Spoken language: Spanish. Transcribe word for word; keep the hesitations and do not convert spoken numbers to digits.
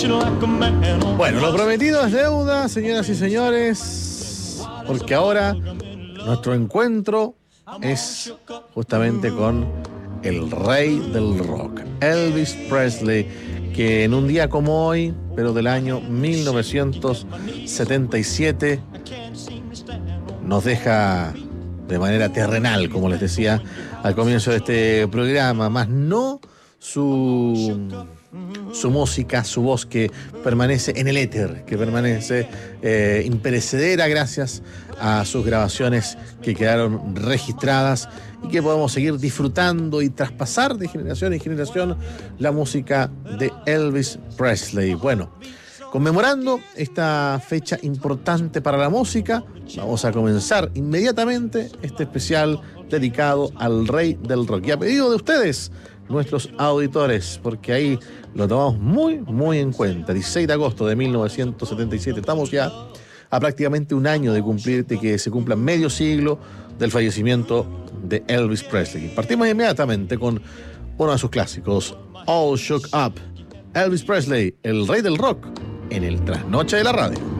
Bueno, lo prometido es deuda, señoras y señores, porque ahora nuestro encuentro es justamente con el rey del rock, Elvis Presley, que en un día como hoy, pero del año mil novecientos setenta y siete, nos deja de manera terrenal, como les decía al comienzo de este programa, más no su, su música, su voz que permanece en el éter, que permanece eh, imperecedera gracias a sus grabaciones que quedaron registradas y que podemos seguir disfrutando y traspasar de generación en generación la música de Elvis Presley. Bueno, conmemorando esta fecha importante para la música, vamos a comenzar inmediatamente este especial dedicado al rey del rock. Y a pedido de ustedes, nuestros auditores, porque ahí lo tomamos muy, muy en cuenta. dieciséis de agosto de mil novecientos setenta y siete, estamos ya a prácticamente un año de cumplir, de que se cumpla medio siglo del fallecimiento de Elvis Presley. Partimos inmediatamente con uno de sus clásicos, All Shook Up. Elvis Presley, el rey del rock, en el Trasnoche de la Radio.